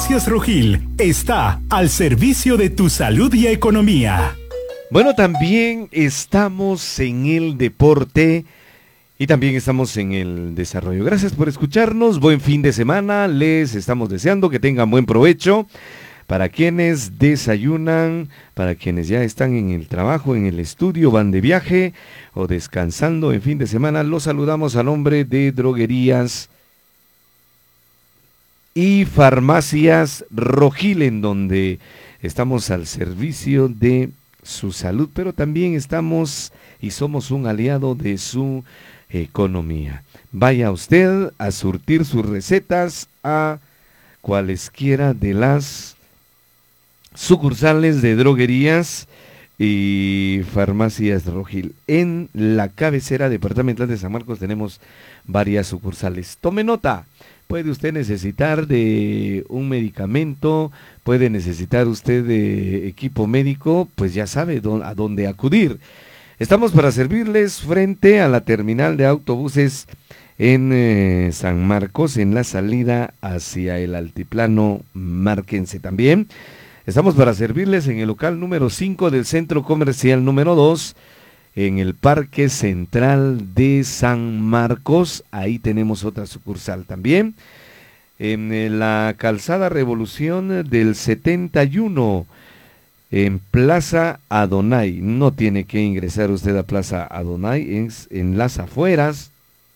Farmacias Rojil está al servicio de tu salud y economía. Bueno, también estamos en el deporte y también estamos en el desarrollo. Gracias por escucharnos, buen fin de semana, les estamos deseando que tengan buen provecho. Para quienes desayunan, para quienes ya están en el trabajo, en el estudio, van de viaje o descansando en fin de semana, los saludamos a nombre de Droguerías y Farmacias Rojil, en donde estamos al servicio de su salud, pero también estamos y somos un aliado de su economía. Vaya usted a surtir sus recetas a cualesquiera de las sucursales de Droguerías y Farmacias Rojil. En la cabecera departamental de San Marcos tenemos varias sucursales. Tome nota, puede usted necesitar de un medicamento, puede necesitar usted de equipo médico, pues ya sabe a dónde acudir. Estamos para servirles frente a la terminal de autobuses en San Marcos, en la salida hacia el altiplano marquense. También estamos para servirles en el local número 5 del Centro Comercial número 2, en el Parque Central de San Marcos. Ahí tenemos otra sucursal también. En la Calzada Revolución del 71, en Plaza Adonai. No tiene que ingresar usted a Plaza Adonai, es en las afueras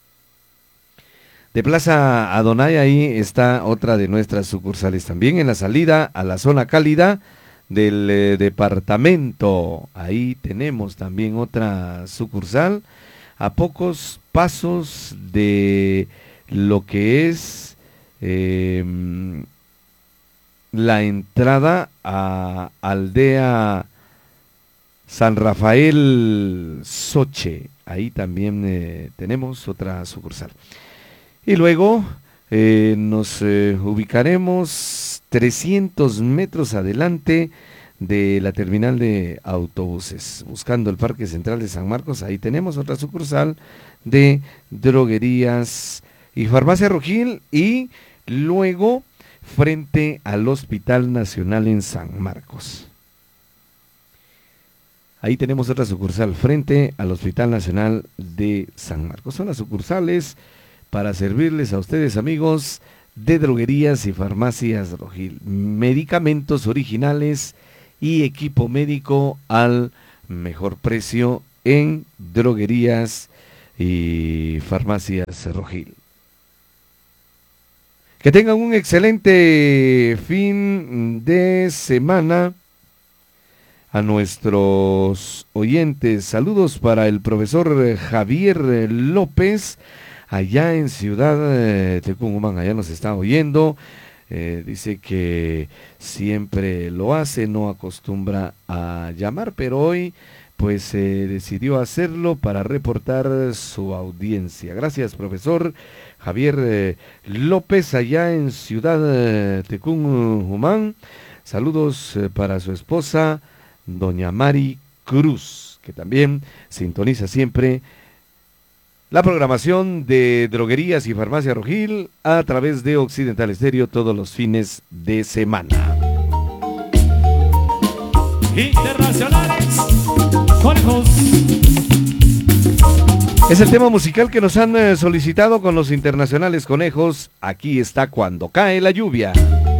de Plaza Adonai. Ahí está otra de nuestras sucursales también, en la salida a la zona cálida del departamento. Ahí tenemos también otra sucursal, a pocos pasos de lo que es la entrada a Aldea San Rafael Soche. Ahí también tenemos otra sucursal. Y luego nos ubicaremos 300 metros adelante de la terminal de autobuses, buscando el Parque Central de San Marcos. Ahí tenemos otra sucursal de Droguerías y Farmacia Rojil, y luego frente al Hospital Nacional en San Marcos. Ahí tenemos otra sucursal frente al Hospital Nacional de San Marcos. Son las sucursales para servirles a ustedes, amigos de Droguerías y Farmacias Rojil. Medicamentos originales y equipo médico al mejor precio en Droguerías y Farmacias Rojil. Que tengan un excelente fin de semana. A nuestros oyentes, saludos para el profesor Javier López, allá en Ciudad Tecumumán, allá nos está oyendo. Dice que siempre lo hace, no acostumbra a llamar, pero hoy pues decidió hacerlo para reportar su audiencia. Gracias, profesor Javier López, allá en Ciudad Tecumumán. Saludos para su esposa, doña Mari Cruz, que también sintoniza siempre la programación de Droguerías y Farmacia Rojil a través de Occidental Estéreo todos los fines de semana. Internacionales Conejos. Es el tema musical que nos han solicitado con los Internacionales Conejos. Aquí está Cuando cae la lluvia.